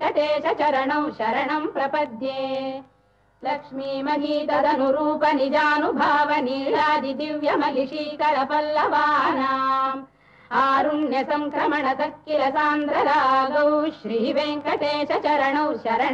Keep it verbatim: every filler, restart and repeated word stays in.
वेङ्कटेश चरणौ शरणं प्रपद्ये लक्ष्मीमही तदनुरूप निजानुभाव नीलादि दिव्यमहिषीकर पल्लवानाम् आरुण्य संक्रमण तक्किल सान्द्ररागौ श्री वेङ्कटेश चरणौ शरणं